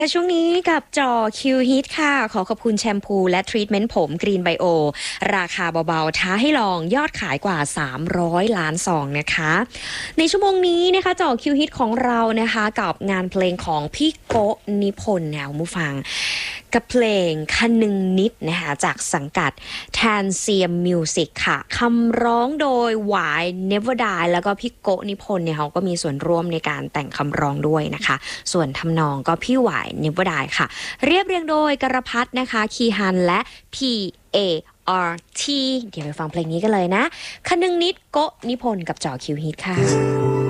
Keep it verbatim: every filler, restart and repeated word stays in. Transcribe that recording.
แต่ช่วงนี้กับจอคิวฮิตค่ะขอขอบคุณแชมพูและทรีทเมนต์ผมกรีนไบโอราคาเบาๆท้าให้ลองยอดขายกว่าสามร้อยล้านซองนะคะในชั่วโมงนี้นะคะจอคิวฮิตของเรานะคะกับงานเพลงของพี่โกนิพนธ์แนวมูฟังกับเพลงคันนึงนิดนะคะจากสังกัดแทนเซียมมิวสิกค่ะคำร้องโดยหวายเนเวอร์ไดแล้วก็พี่โกนิพนธ์เนี่ยเขาก็มีส่วนร่วมในการแต่งคำร้องด้วยนะคะส่วนทำนองก็พี่หวายเนเวอร์ไดค่ะเรียบเรียงโดยกรพัฒน์นะคะคีฮันและ P A R T เดี๋ยวไปฟังเพลงนี้กันเลยนะคันนึงนิดโกนิพนธ์กับจอคิวฮิตค่ะ